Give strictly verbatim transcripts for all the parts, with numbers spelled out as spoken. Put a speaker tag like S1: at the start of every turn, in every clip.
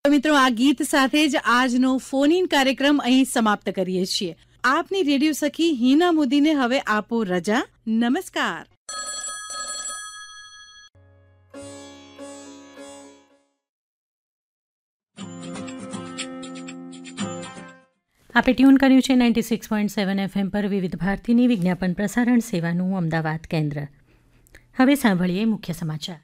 S1: મિત્રો, આ ગીત સાથે જ આજનો ફોન ઇન કાર્યક્રમ અહીં સમાપ્ત કરીએ છીએ. આપની રેડિયો સખી હિના મોદીને હવે આપો રજા. નમસ્કાર.
S2: આપે ટ્યુન કર્યું છે ninety six point seven FM પર વિવિધ ભારતીની વિજ્ઞાપન પ્રસારણ સેવાનું અમદાવાદ કેન્દ્ર. હવે સાંભળીએ મુખ્ય સમાચાર.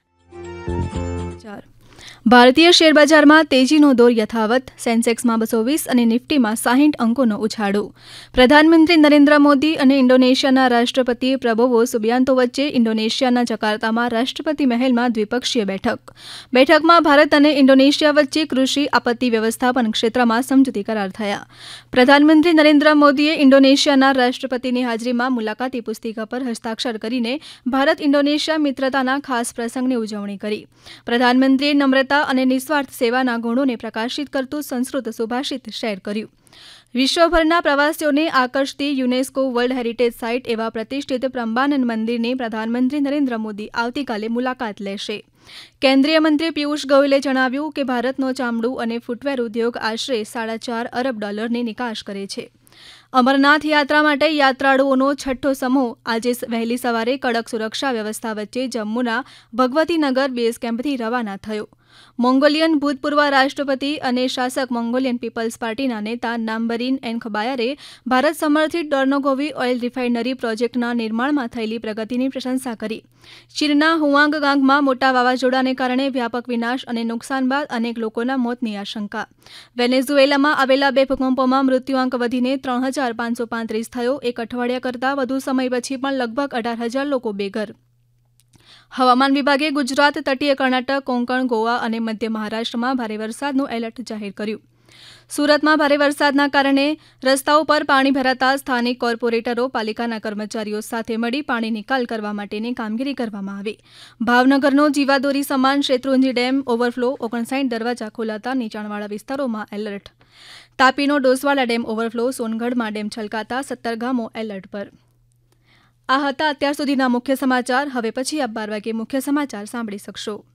S3: ભારતીય શેરબજારમાં તેજીનો દોર યથાવત. સેન્સેક્સમાં બસો વીસ અને નિફ્ટીમાં સાહીઠ અંકોનો ઉછાળો. પ્રધાનમંત્રી નરેન્દ્ર મોદી અને ઇન્ડોનેશિયાના રાષ્ટ્રપતિ પ્રબોવો સુબિયાન્તો વચ્ચે ઇન્ડોનેશિયાના જકાર્તામાં રાષ્ટ્રપતિ મહેલમાં દ્વિપક્ષીય બેઠક. બેઠકમાં ભારત અને ઇન્ડોનેશિયા વચ્ચે કૃષિ આપત્તિ વ્યવસ્થાપન ક્ષેત્રમાં સમજૂતી કરાર થયા. પ્રધાનમંત્રી નરેન્દ્ર મોદીએ ઇન્ડોનેશિયાના રાષ્ટ્રપતિની હાજરીમાં મુલાકાતી પુસ્તિકા પર હસ્તાક્ષર કરીને ભારત ઇન્ડોનેશિયા મિત્રતાના ખાસ પ્રસંગની ઉજવણી કરી. પ્રધાનમંત્રીએ નમ્રતા અને નિસ્વાર્થ સેવાના ગુણોને પ્રકાશિત કરતું સંસ્કૃત સુભાષિત શેર કર્યું. વિશ્વભરના પ્રવાસીઓને આકર્ષતી યુનેસ્કો વર્લ્ડ હેરિટેજ સાઇટ એવા પ્રતિષ્ઠિત પ્રમ્બાનન મંદિરની પ્રધાનમંત્રી નરેન્દ્ર મોદી આવતીકાલે મુલાકાત લેશે. કેન્દ્રીય મંત્રી પિયુષ ગોયલે જણાવ્યું કે ભારતનો ચામડું અને ફૂટવેર ઉદ્યોગ આશરે સાડા ચાર અરબ ડોલરની નિકાસ કરે છે. અમરનાથ યાત્રા માટે યાત્રાળુઓનો છઠ્ઠો સમૂહ આજે વહેલી સવારે કડક સુરક્ષા વ્યવસ્થા વચ્ચે જમ્મુના ભગવતીનગર બેઝ કેમ્પથી રવાના થયો. મોંગોલિયન ભૂતપૂર્વ રાષ્ટ્રપતિ અને શાસક મોંગોલિયન પીપલ્સ પાર્ટીના નેતા નામ્બરીન એનખબાયરે ભારત સમર્થિત ડોર્નોગોવી ઓઇલ રિફાઇનરી પ્રોજેક્ટના નિર્માણમાં થયેલી પ્રગતિની પ્રશંસા કરી. ચીનના હુઆંગગાંગમાં મોટા વાવાઝોડાને કારણે વ્યાપક વિનાશ અને નુકસાન બાદ અનેક લોકોના મોતની આશંકા. વેનેઝુએલામાં આવેલા બે ભૂકંપોમાં મૃત્યુઆંક વધીને ત્રણ હજાર પાંચસો પાંત્રીસ થયો. એક અઠવાડિયા કરતાં વધુ સમય પછી પણ લગભગ અઢાર હજાર લોકો બેઘર. હવામાન વિભાગે ગુજરાત, તટીય કર્ણાટક, કોંકણ, ગોવા અને મધ્ય મહારાષ્ટ્રમાં ભારે વરસાદનું એલર્ટ જાહેર કર્યું. સુરતમાં ભારે વરસાદના કારણે રસ્તાઓ પર પાણી ભરાતા સ્થાનિક કોર્પોરેટરો, પાલિકાના કર્મચારીઓ સાથે મળી પાણી નિકાલ કરવા માટેની કામગીરી કરવામાં આવી. ભાવનગરનો જીવાદોરી સમાન શેત્રુંજી ડેમ ઓવરફ્લો, ઓગણસાઠ દરવાજા ખોલાતા નીચાણવાળા વિસ્તારોમાં alert. તાપીનો Doswada dam overflow, સોનગઢમાં dam છલકાતા સત્તર ગામો એલર્ટ પર. આ હતા અત્યાર સુધીના મુખ્ય સમાચાર. હવે પછી આપ બાર વાગે મુખ્ય સમાચાર સાંભળી શકશો.